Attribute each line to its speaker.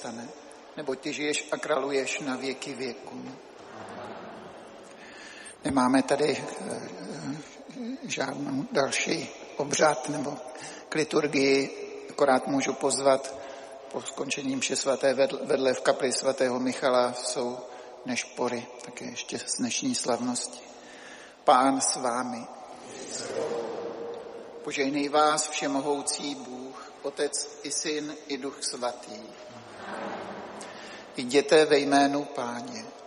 Speaker 1: nepřestane, neboť ty žiješ a králuješ na věky věků. Nemáme tady žádnou další obřad nebo k liturgii, akorát můžu pozvat po skončení mše svaté vedle v kapli svatého Michala jsou nešpory, také ještě z dnešní slavnosti. Pán s vámi. Požehnej vás všemohoucí Bůh, Otec i Syn i Duch Svatý. Jděte ve jménu Páně.